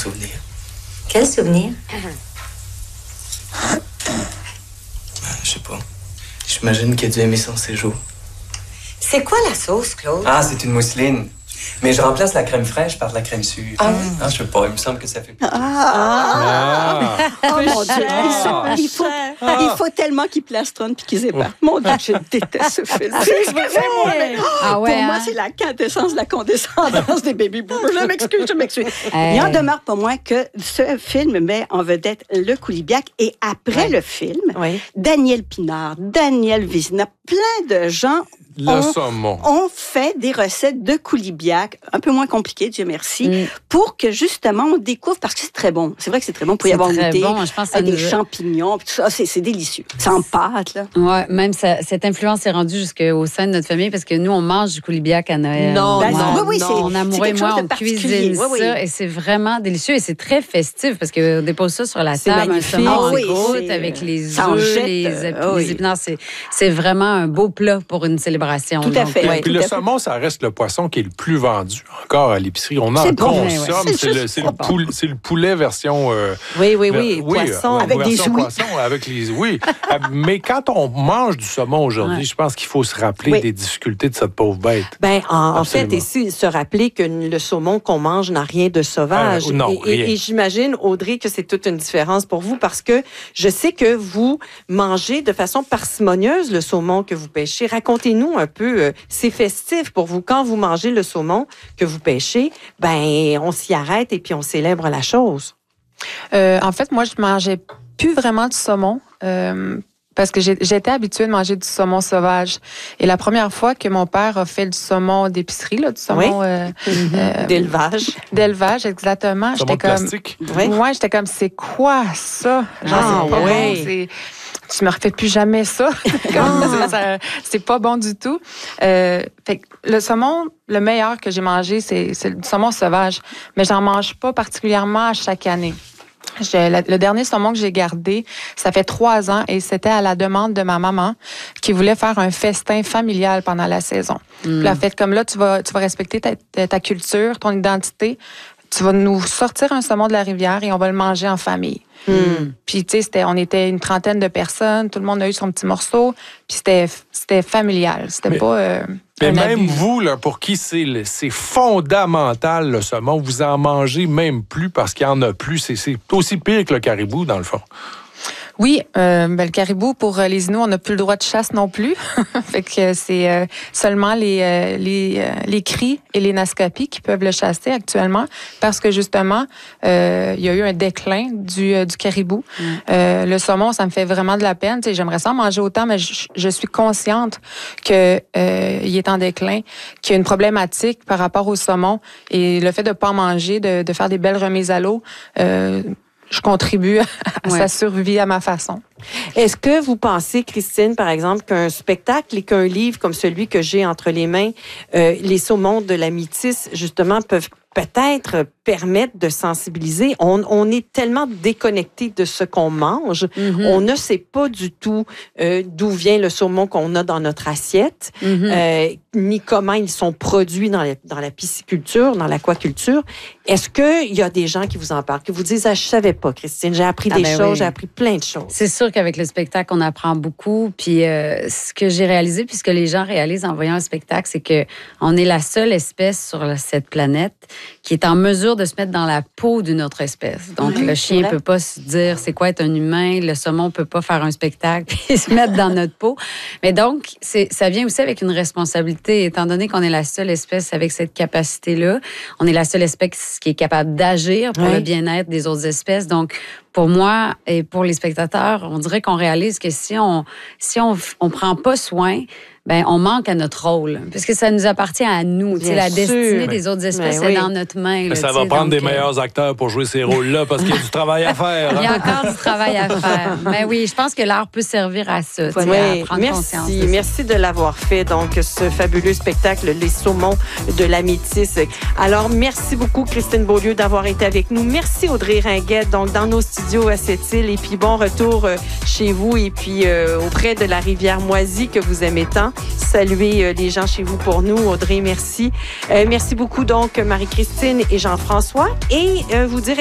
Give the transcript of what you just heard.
souvenir. Quel souvenir? Je sais pas. J'imagine qu'il a dû aimer son séjour. C'est quoi la sauce, Claude? Ah, c'est une mousseline. Mais je remplace la crème fraîche par de la crème sûre. Ah, je sais pas, il me semble que ça fait plus. Oh mon Dieu, il faut tellement qu'ils plastronnent puis qu'ils épargnent. Mon Dieu, je déteste ce film. Excusez-moi, mais pour moi, c'est la quintessence de la condescendance des baby boomers. Je m'excuse. Il en demeure pas moins que ce film met en vedette le Coulibiac et après le film, Daniel Pinard, Daniel Vizina, plein de gens ont fait des recettes de coulibiac, un peu moins compliquées, Dieu merci, pour que justement on découvre, parce que c'est très bon. C'est vrai que c'est très bon pour y avoir goûté. Bon, je pense avec des champignons, tout ça, c'est délicieux. C'est en pâte, là. Ouais, même cette influence est rendue jusqu'au sein de notre famille, parce que nous, on mange du coulibiac à Noël. Mon amoureux et moi, on cuisine ça, et c'est vraiment délicieux, et c'est très festif, parce qu'on dépose ça sur la table, un saumon en croûte, avec les œufs, les épinards. C'est vraiment un beau plat pour une célébration. Tout à fait. Puis le saumon, ça reste le poisson qui est le plus vendu encore à l'épicerie. On en consomme. C'est le poulet version... poisson. Avec des jouets. Mais quand on mange du saumon aujourd'hui, je pense qu'il faut se rappeler des difficultés de cette pauvre bête. En fait, ici, se rappeler que le saumon qu'on mange n'a rien de sauvage. Et j'imagine, Audrey, que c'est toute une différence pour vous parce que je sais que vous mangez de façon parcimonieuse le saumon que vous pêchez. Racontez-nous un peu, c'est festif pour vous. Quand vous mangez le saumon que vous pêchez, on s'y arrête et puis on célèbre la chose. En fait, moi, je mangeais plus vraiment du saumon parce que j'étais habituée de manger du saumon sauvage. Et la première fois que mon père a fait du saumon d'épicerie, du saumon... d'élevage. D'élevage, exactement. Saumon plastique. J'étais comme, c'est quoi ça? C'est pas bon, tu me refais plus jamais ça. C'est pas bon du tout. Fait que le saumon, le meilleur que j'ai mangé, c'est le saumon sauvage. Mais j'en mange pas particulièrement à chaque année. Le dernier saumon que j'ai gardé, ça fait 3 ans et c'était à la demande de ma maman qui voulait faire un festin familial pendant la saison. Puis elle a fait comme là, tu vas respecter ta culture, ton identité. Tu vas nous sortir un saumon de la rivière et on va le manger en famille. Puis, tu sais, on était une trentaine de personnes, tout le monde a eu son petit morceau, puis c'était familial. C'était pas mais même abus. vous, là, pour qui c'est fondamental, le saumon, vous en mangez même plus parce qu'il n'y en a plus. C'est aussi pire que le caribou, dans le fond. Oui, le caribou, pour les Inuits, on n'a plus le droit de chasse non plus. Fait que c'est seulement les cris et les nascapis qui peuvent le chasser actuellement parce que justement, il y a eu un déclin du caribou. Le saumon, ça me fait vraiment de la peine. T'sais, j'aimerais ça en manger autant, mais je suis consciente que il est en déclin, qu'il y a une problématique par rapport au saumon et le fait de ne pas en manger, de faire des belles remises à l'eau, je contribue à sa survie à ma façon. Est-ce que vous pensez, Christine, par exemple, qu'un spectacle et qu'un livre comme celui que j'ai entre les mains, Les saumons de la Métisse, justement, peuvent peut-être permettre de sensibiliser. On est tellement déconnecté de ce qu'on mange. On ne sait pas du tout d'où vient le saumon qu'on a dans notre assiette, ni comment ils sont produits dans la pisciculture, dans l'aquaculture. Est-ce qu'il y a des gens qui vous en parlent, qui vous disent « Ah, je savais pas, Christine, j'ai appris des choses, j'ai appris plein de choses. » C'est sûr qu'avec le spectacle, on apprend beaucoup. Puis ce que j'ai réalisé, puis ce que les gens réalisent en voyant un spectacle, c'est qu'on est la seule espèce sur cette planète qui est en mesure de se mettre dans la peau d'une autre espèce. Donc, le chien ne peut pas se dire c'est quoi être un humain, le saumon ne peut pas faire un spectacle et se mettre dans notre peau. Mais donc, ça vient aussi avec une responsabilité, étant donné qu'on est la seule espèce avec cette capacité-là. On est la seule espèce qui est capable d'agir pour le bien-être des autres espèces. Donc, pour moi et pour les spectateurs, on dirait qu'on réalise que si on prend pas soin, on manque à notre rôle, parce que ça nous appartient à nous. La destinée des autres espèces est dans notre main. Mais ça va prendre des meilleurs acteurs pour jouer ces rôles-là, parce qu'il y a du travail à faire. Il y a encore du travail à faire. Mais oui, je pense que l'art peut servir à ça, à prendre conscience. Merci de l'avoir fait, donc, ce fabuleux spectacle, Les saumons de la Métisse. Alors, merci beaucoup, Christine Beaulieu, d'avoir été avec nous. Merci, Audrey Ringuette, donc, dans nos studios à Sept-Îles. Et puis, bon retour chez vous et puis auprès de la rivière Moisie que vous aimez tant. Saluez les gens chez vous pour nous. Audrey, merci. Merci beaucoup, donc, Marie-Christine et Jean-François. Et vous dire